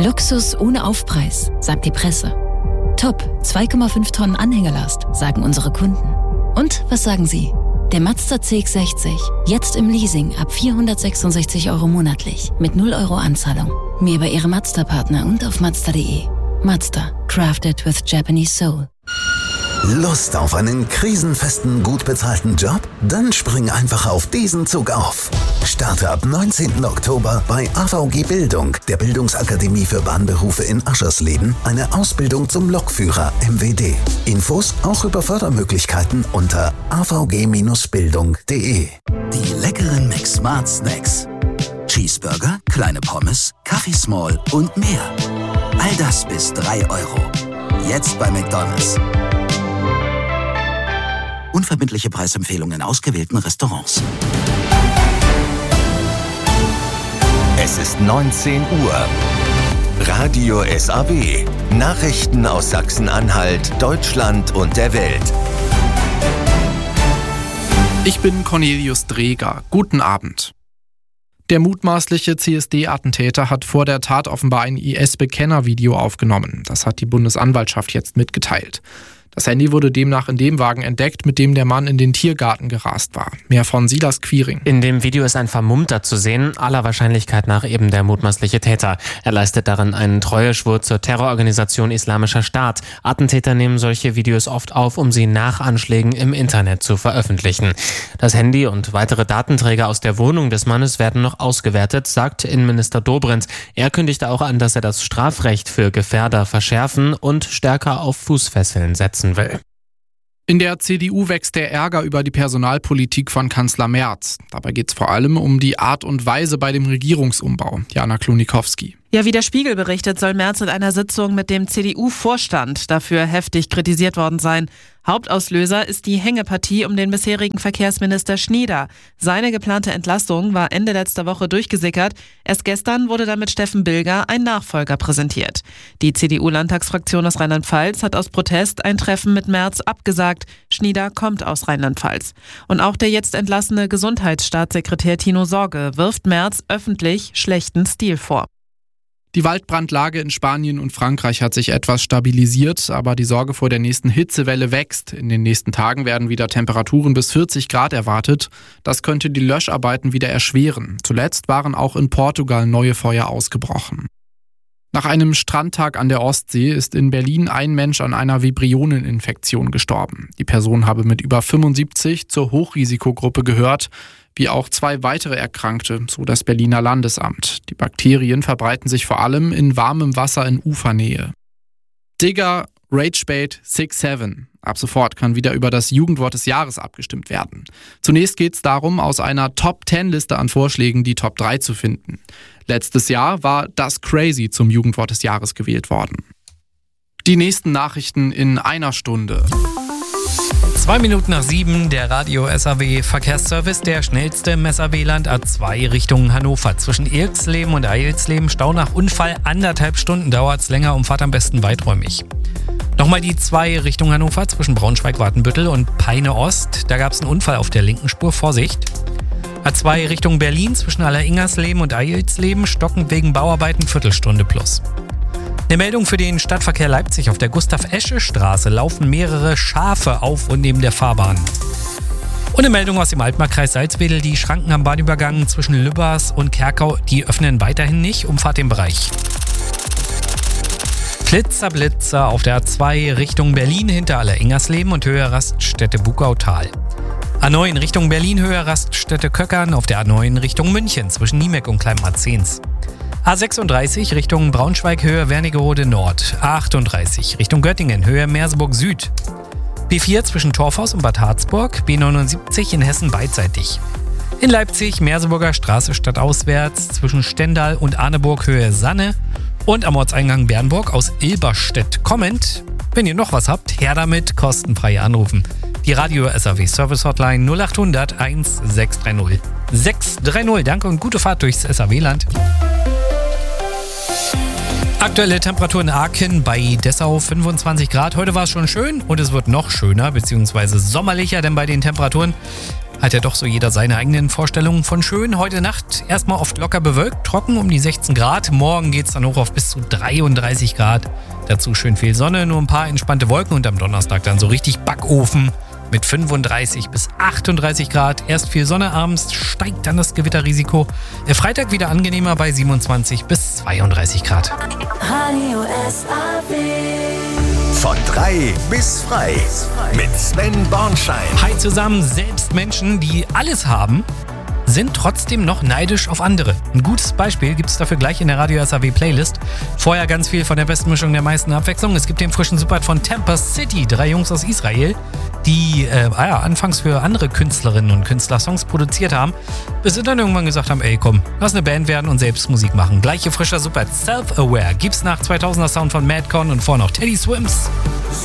Luxus ohne Aufpreis, sagt die Presse. Top, 2,5 Tonnen Anhängerlast, sagen unsere Kunden. Und was sagen Sie? Der Mazda CX-60, jetzt im Leasing ab 466 € monatlich, mit 0 € Anzahlung. Mehr bei Ihrem Mazda-Partner und auf Mazda.de. Mazda, crafted with Japanese soul. Lust auf einen krisenfesten, gut bezahlten Job? Dann spring einfach auf diesen Zug auf. Starte ab 19. Oktober bei AVG Bildung, der Bildungsakademie für Bahnberufe in Aschersleben, eine Ausbildung zum Lokführer MWD. Infos auch über Fördermöglichkeiten unter avg-bildung.de. Die leckeren McSmart Snacks. Cheeseburger, kleine Pommes, Kaffee Small und mehr. All das bis 3 €. Jetzt bei McDonald's. Unverbindliche Preisempfehlungen in ausgewählten Restaurants. Es ist 19 Uhr. Radio SAW. Nachrichten aus Sachsen-Anhalt, Deutschland und der Welt. Ich bin Cornelius Dreger. Guten Abend. Der mutmaßliche CSD-Attentäter hat vor der Tat offenbar ein IS-Bekenner-Video aufgenommen. Das hat die Bundesanwaltschaft jetzt mitgeteilt. Das Handy wurde demnach in dem Wagen entdeckt, mit dem der Mann in den Tiergarten gerast war. Mehr von Silas Quiring. In dem Video ist ein Vermummter zu sehen, aller Wahrscheinlichkeit nach eben der mutmaßliche Täter. Er leistet darin einen Treueschwur zur Terrororganisation Islamischer Staat. Attentäter nehmen solche Videos oft auf, um sie nach Anschlägen im Internet zu veröffentlichen. Das Handy und weitere Datenträger aus der Wohnung des Mannes werden noch ausgewertet, sagt Innenminister Dobrindt. Er kündigte auch an, dass er das Strafrecht für Gefährder verschärfen und stärker auf Fußfesseln setzen will. In der CDU wächst der Ärger über die Personalpolitik von Kanzler Merz. Dabei geht es vor allem um die Art und Weise bei dem Regierungsumbau. Jana Klonikowski. Ja, wie der Spiegel berichtet, soll Merz in einer Sitzung mit dem CDU-Vorstand dafür heftig kritisiert worden sein. Hauptauslöser ist die Hängepartie um den bisherigen Verkehrsminister Schnieder. Seine geplante Entlassung war Ende letzter Woche durchgesickert. Erst gestern wurde damit Steffen Bilger ein Nachfolger präsentiert. Die CDU-Landtagsfraktion aus Rheinland-Pfalz hat aus Protest ein Treffen mit Merz abgesagt. Schnieder kommt aus Rheinland-Pfalz. Und auch der jetzt entlassene Gesundheitsstaatssekretär Tino Sorge wirft Merz öffentlich schlechten Stil vor. Die Waldbrandlage in Spanien und Frankreich hat sich etwas stabilisiert, aber die Sorge vor der nächsten Hitzewelle wächst. In den nächsten Tagen werden wieder Temperaturen bis 40 Grad erwartet. Das könnte die Löscharbeiten wieder erschweren. Zuletzt waren auch in Portugal neue Feuer ausgebrochen. Nach einem Strandtag an der Ostsee ist in Berlin ein Mensch an einer Vibrioneninfektion gestorben. Die Person habe mit über 75 zur Hochrisikogruppe gehört, wie auch 2 weitere Erkrankte, so das Berliner Landesamt. Die Bakterien verbreiten sich vor allem in warmem Wasser in Ufernähe. Digger, Ragebait, 6-7. Ab sofort kann wieder über das Jugendwort des Jahres abgestimmt werden. Zunächst geht es darum, aus einer Top-10-Liste an Vorschlägen die Top 3 zu finden. Letztes Jahr war das Crazy zum Jugendwort des Jahres gewählt worden. Die nächsten Nachrichten in einer Stunde. 2 Minuten nach 7, der Radio SAW Verkehrsservice, der schnellste im SAW-Land A2 Richtung Hannover. Zwischen Irxleben und Eilsleben Stau nach Unfall, 1,5 Stunden dauert's länger, Umfahrt am besten weiträumig. Nochmal die 2 Richtung Hannover zwischen Braunschweig-Wartenbüttel und Peine Ost. Da gab's einen Unfall auf der linken Spur, Vorsicht. A2 Richtung Berlin zwischen Alleringersleben und Eilsleben stockend wegen Bauarbeiten, Viertelstunde plus. Eine Meldung für den Stadtverkehr Leipzig. Auf der Gustav-Esche-Straße laufen mehrere Schafe auf und neben der Fahrbahn. Und eine Meldung aus dem Altmarkkreis Salzwedel. Die Schranken am Bahnübergang zwischen Lübbers und Kerkau, die öffnen weiterhin nicht. Umfahrt den Bereich. Blitzer auf der A2 Richtung Berlin hinter Alleringersleben und Höhe Raststätte Bugautal. A9 Richtung Berlin, Höhe Raststätte Köckern. Auf der A9 Richtung München zwischen Niemeck und Kleinmarzens. A36 Richtung Braunschweig, Höhe Wernigerode Nord. A38 Richtung Göttingen, Höhe Merseburg Süd. B4 zwischen Torfhaus und Bad Harzburg. B79 in Hessen beidseitig. In Leipzig Merseburger Straße stadtauswärts zwischen Stendal und Arneburg, Höhe Sanne. Und am Ortseingang Bernburg aus Ilberstedt kommend. Wenn ihr noch was habt, her damit, kostenfrei anrufen. Die Radio SAW Service Hotline 0800 1630 630. Danke und gute Fahrt durchs SAW-Land. Aktuelle Temperatur in Aachen bei Dessau 25 Grad. Heute war es schon schön und es wird noch schöner bzw. sommerlicher, denn bei den Temperaturen Hat ja doch so jeder seine eigenen Vorstellungen von schön. Heute Nacht erstmal oft locker bewölkt, trocken um die 16 Grad. Morgen geht es dann hoch auf bis zu 33 Grad. Dazu schön viel Sonne, nur ein paar entspannte Wolken und am Donnerstag dann so richtig Backofen mit 35 bis 38 Grad. Erst viel Sonne, abends steigt dann das Gewitterrisiko. Freitag wieder angenehmer bei 27 bis 32 Grad. Radio SAW. Von 3 bis frei mit Sven Bornschein. Hi zusammen, selbst Menschen, die alles haben, sind trotzdem noch neidisch auf andere. Ein gutes Beispiel gibt es dafür gleich in der Radio SAW Playlist. Vorher ganz viel von der besten Mischung der meisten Abwechslung. Es gibt den frischen Superhit von Tampa City, 3 Jungs aus Israel, die anfangs für andere Künstlerinnen und Künstler Songs produziert haben, bis sie dann irgendwann gesagt haben, ey komm, lass eine Band werden und selbst Musik machen. Gleiche frischer Superhit, Self-Aware, gibt's nach 2000er Sound von Madcon und vorher noch Teddy Swims.